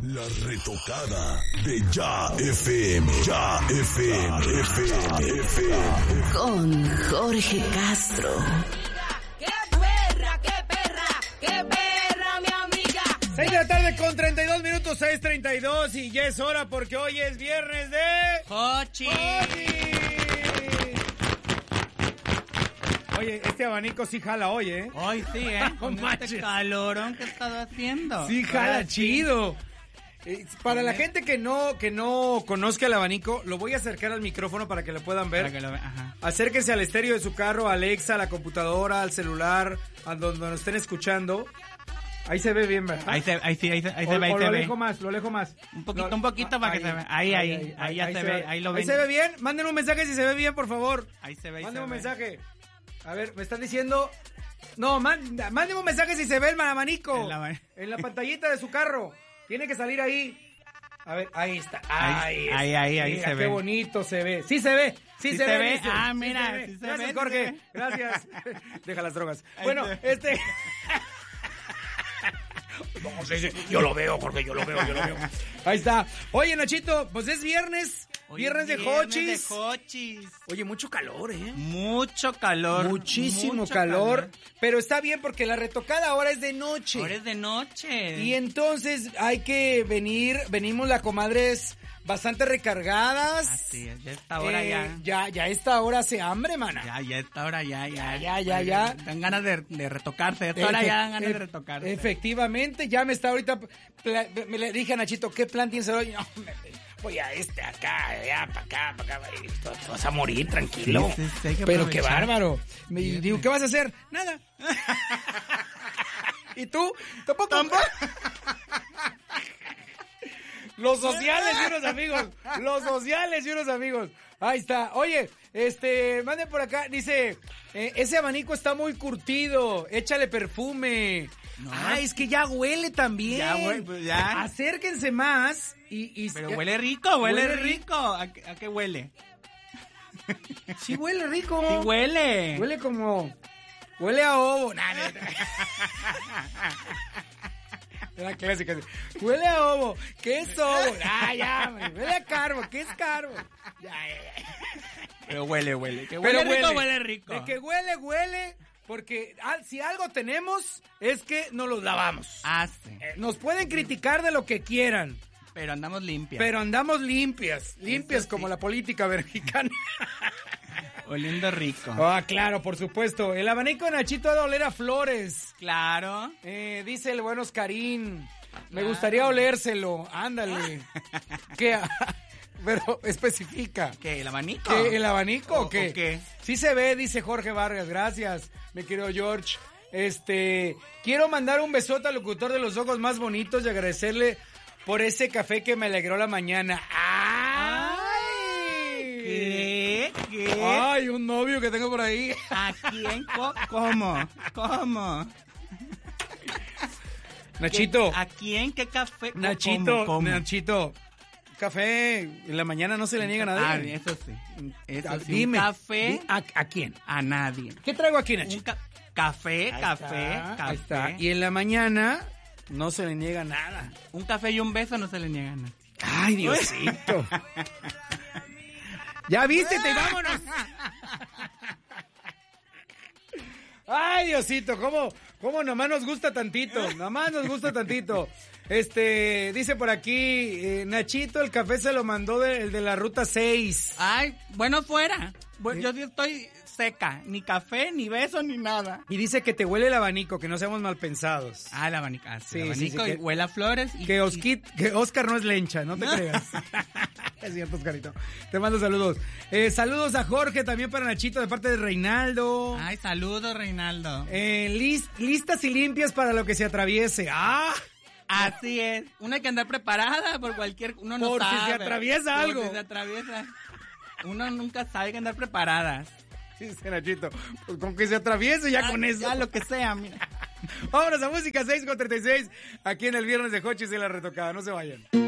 La retocada de Ya FM. Ya FM. Con Jorge Castro. ¡Qué perra, mi amiga! 6 de la tarde con 32 minutos, 6:32, y ya es hora porque hoy es viernes de... ¡Jochi! Oye, este abanico sí jala hoy, ¿eh? Hoy sí, con este calorón que he estado haciendo. Sí jala chido. Para la gente que no conozca el abanico, lo voy a acercar al micrófono para que lo puedan ver. Para que lo vean, ajá. Acérquense al estéreo de su carro, a Alexa, a la computadora, al celular, a donde nos estén escuchando. Ahí se ve bien, ¿verdad? Ahí se ve. Lo alejo más. Un poquito para que se vea. Ahí ya se ve, ahí lo ven. Ahí se ve bien. Manden un mensaje si se ve bien, por favor. Ahí se ve. Manden un mensaje. A ver, me están diciendo... No, manden un mensaje si se ve el abanico. En la pantallita de su carro. Tiene que salir ahí. A ver, ahí está. Ahí se ve. Qué bonito se ve. Sí se ve. Sí se ve. Dice. Ah, mira. Sí se Gracias, ve, Jorge. sí se ve. Gracias. Deja las drogas. Ahí Bueno, se No, sí, yo lo veo, Jorge, yo lo veo. Ahí está. Oye, Nachito, pues es viernes. Viernes de Jochis. Oye, mucho calor, ¿eh? Mucho calor. Muchísimo calor. Pero está bien porque la retocada ahora es de noche. Ahora es de noche. Y entonces hay que venimos las comadres bastante recargadas. Así es, ya esta hora Ya esta hora hace hambre, mana. Ya esta hora ya. Dan ganas de retocarse, esta hora ya dan ganas de retocarse. Efectivamente, ya me está ahorita, me le dije a Nachito, ¿qué plan tienes hoy? No, voy a acá, allá, para acá, te vas a morir, tranquilo. Sí, pero qué bárbaro. Me digo, ¿qué vas a hacer? Nada. ¿Y tú? Tampoco. Los sociales y unos amigos. Ahí está. Oye, manden por acá. Dice, ese abanico está muy curtido. Échale perfume. No. Es que ya huele también. Ya huele, pues ya. Acérquense más Pero huele rico, huele rico. ¿A qué huele? Sí huele rico. Sí huele. Huele como... Huele a ovo. Era clásica. Huele a ovo. ¿Qué es ovo? Huele a carbo. ¿Qué es carbo? Pero huele. Que huele rico. De que huele. Porque si algo tenemos es que nos los lavamos. Sí. Nos pueden criticar de lo que quieran. Pero andamos limpias. Limpias como la política mexicana. Oliendo rico. Claro, por supuesto. El abanico de Nachito ha de oler a flores. Claro. Dice el buen Oscarín. Me gustaría olérselo. Ándale. ¿Qué? Pero especifica. ¿Qué? ¿El abanico? ¿Qué? ¿El abanico o qué? ¿O qué? Sí se ve, dice Jorge Vargas. Gracias, mi querido George. Quiero mandar un besote al locutor de los ojos más bonitos y agradecerle por ese café que me alegró la mañana. ¿Qué? Ay, un novio que tengo por ahí. ¿A quién? ¿Cómo? Nachito. ¿A quién? ¿Qué café? Nachito. Café en la mañana no se le niega a nadie. Eso sí. Dime. ¿Un café? ¿A quién? A nadie. ¿Qué traigo aquí, Nachito? Café. Ahí está. Y en la mañana no se le niega nada. Un café y un beso no se le niega nada. Ay, Diosito. Ya vístete y vámonos. Ay, Diosito, ¿cómo nomás nos gusta tantito? Dice por aquí, Nachito, el café se lo mandó el de la ruta 6. Ay, bueno, fuera. Yo sí estoy seca. Ni café, ni beso, ni nada. Y dice que te huele el abanico, que no seamos mal pensados. El abanico. Sí, el sí, abanico y huele a flores. Que Oscar no es lencha, no te creas. Es cierto, Oscarito. Te mando saludos. Saludos a Jorge, también para Nachito, de parte de Reinaldo. Ay, saludos, Reinaldo. Listas y limpias para lo que se atraviese. Así es. Uno hay que andar preparada por cualquier... Uno no sabe. Si se atraviesa algo. Si se atraviesa. Uno nunca sabe que andar preparadas. Sí, Nachito. Pues con que se atraviese ya con eso. Ya lo que sea, mira. Vámonos a música 6:36. Aquí en el viernes de Jochis y la retocada. No se vayan.